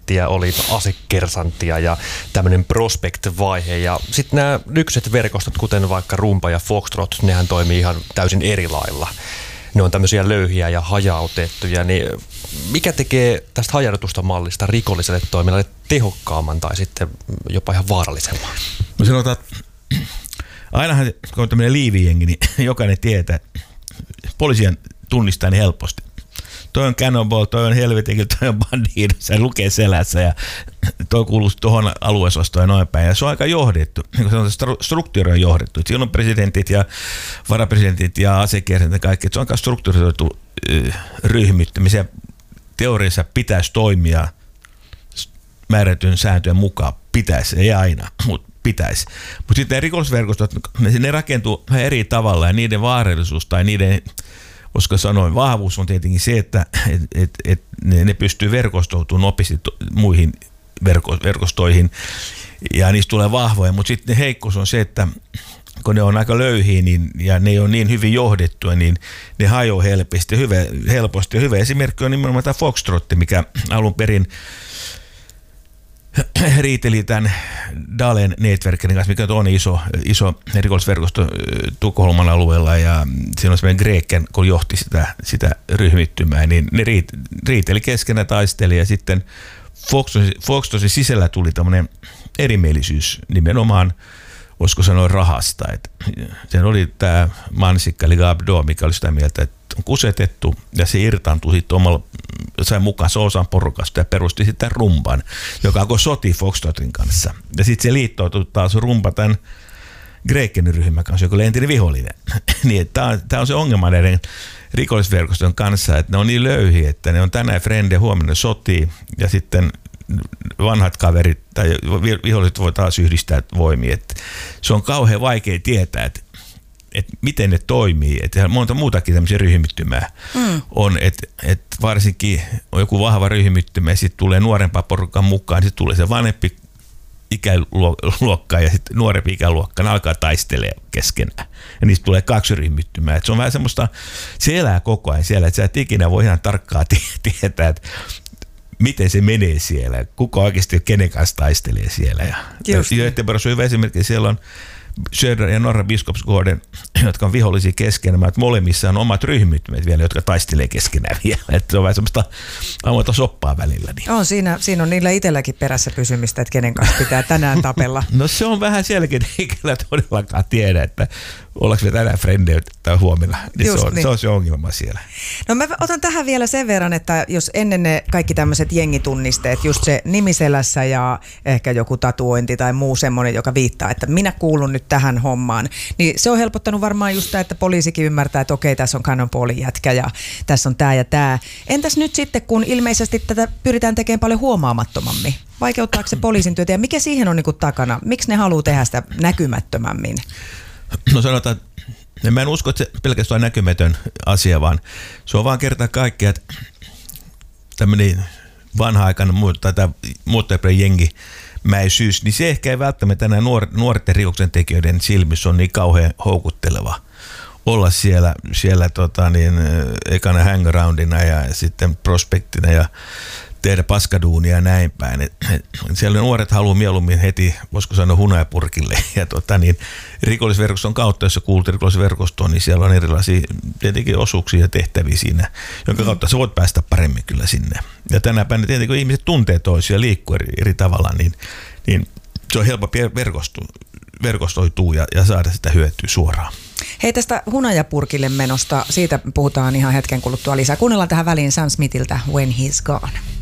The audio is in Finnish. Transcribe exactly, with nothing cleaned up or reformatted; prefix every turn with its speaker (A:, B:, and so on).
A: agenttia, oli asekersanttia ja tämmöinen prospect-vaihe. Ja sitten nämä nykyiset verkostot, kuten vaikka Rumba ja Foxtrot, nehän toimii ihan täysin eri lailla. Ne on tämmöisiä löyhiä ja hajautettuja, niin mikä tekee tästä hajautetusta mallista rikolliselle toiminnalle tehokkaamman tai sitten jopa ihan vaarallisemman?
B: No sanotaan, että ainahan kun on tämmöinen liivijengi, niin jokainen tietää, että poliisien tunnistaa niin helposti. Toi on Cannonball, toi on Helvetin, toi on Bandido, se lukee selässä ja toi kuuluu tuohon alueosastoon ja noin päin. Ja se on aika johdettu, niin kuin se struktuuri on johdettu. Siinä on presidentit ja varapresidentit ja asekersat ja kaikki. Se on aika strukturoitu ryhmittymisen. Teoriassa pitäisi toimia määrätyn sääntöjen mukaan. Pitäisi, ei aina, mutta pitäisi. Mutta sitten rikollisverkostot, ne rakentuu eri tavalla ja niiden vaarallisuus tai niiden, koska sanoin, vahvuus on tietenkin se, että et, et, et ne, ne pystyy verkostoutumaan nopeasti to, muihin verko, verkostoihin ja niistä tulee vahvoja, mutta sitten heikkous on se, että kun ne on aika löyhiä niin, ja ne on niin hyvin johdettuja, niin ne hajoaa helposti. Hyvä, helposti. Hyvä esimerkki on nimenomaan tämä Foxtrot, mikä alun perin riiteli tämän Dalen Networkin kanssa, mikä on iso, iso rikollisverkosto Tukholman alueella, ja siinä on semmoinen Greeken, kun johti sitä, sitä ryhmittymää, niin ne riiteli keskenään, taisteli, ja sitten Foxtrotin sisällä tuli tämmöinen erimielisyys nimenomaan, voisiko sanoa rahasta. Et sen oli tämä mansikka, eli Gabdo, mikä oli sitä mieltä, että on kusetettu, ja se irtaantui sitten omalla, sai mukaan osan porukasta ja perusti sitten Rumban, joka alkoi soti Foxtrotin kanssa. Ja sitten se liittoutui taas Rumba tämän Greekin ryhmän kanssa, joka oli entinen vihollinen. Niin, tämä on se ongelma näiden rikollisverkoston kanssa, että ne on niin löyhiä, että ne on tänään frendejä, huomenna sotii, ja sitten vanhat kaverit tai viholliset voi taas yhdistää voimia. Että se on kauhean vaikea tietää, että, että miten ne toimii. Että monta muutakin tämmöisiä ryhmittymää mm. on, että, että varsinkin on joku vahva ryhmittymä ja sitten tulee nuorempaa porukan mukaan, sitten tulee se vanhempi ikäluokka ja sitten nuorempi ikäluokka, ne alkaa taistelemaan keskenään. Ja niistä tulee kaksi ryhmittymää. Että se on vähän semmoista, se elää koko ajan siellä, että sä et ikinä voi ihan tarkkaan tietää, että miten se menee siellä, kuka oikeasti kenen kanssa taistelee siellä. Ja Göteborg on hyvä esimerkki, siellä on Söder ja Norra Biskopsgården, jotka on vihollisia keskenään, että molemmissa on omat ryhmittymät vielä, jotka taistelee keskenään vielä. Että se on vähän semmoista avointa soppaa välillä. Niin.
C: On, siinä, siinä on niillä itselläkin perässä pysymistä, että kenen kanssa pitää tänään tapella.
B: No se on vähän sielläkin, eikä todellakaan tiedä, että ollaanko me tänään frendejä tai huomenna. Niin se, on, niin. se on se ongelma siellä.
C: No mä otan tähän vielä sen verran, että jos ennen ne kaikki tämmöiset jengitunnisteet, just se nimiselässä ja ehkä joku tatuointi tai muu semmoinen, joka viittaa, että minä kuulun nyt tähän hommaan, niin se on helpottanut varmaan just tämä, että poliisikin ymmärtää, että okei, tässä on Cannonballin jätkä ja tässä on tämä ja tämä. Entäs nyt sitten, kun ilmeisesti tätä pyritään tekemään paljon huomaamattomammin? Vaikeuttaako se poliisin työtä ja mikä siihen on niin kuin takana? Miksi ne haluaa tehdä sitä näkymättömämmin?
B: No sanotaan, että mä en usko, että se pelkästään on näkymätön asia, vaan se on vaan kertaa kaikkea, että tämmöinen vanha-aikana tai tämä muuttajapelin jengimäisyys, niin se ehkä ei välttämättä enää nuor, nuorten rikoksentekijöiden silmissä on niin kauhean houkutteleva olla siellä, siellä tota niin, ekana hangaroundina ja sitten prospektina ja tehdä paskaduunia ja näin päin. Et, et, siellä nuoret haluaa mieluummin heti, voisiko sanoa hunajapurkille. Ja tota, niin, rikollisverkoston kautta, jos sä kuulut rikollisverkostoon, niin siellä on erilaisia tietenkin osuuksia ja tehtäviä siinä, jonka kautta sä voit päästä paremmin kyllä sinne. Ja tänä päivänä tietenkin, kun ihmiset tuntee toisia ja liikkuu eri, eri tavalla, niin, niin se on helpompi verkostu, verkostoitua ja, ja saada sitä hyötyä suoraan.
C: Hei, tästä hunajapurkille menosta, siitä puhutaan ihan hetken kuluttua lisää. Kuunnellaan tähän väliin Sam Smithiltä When He's Gone.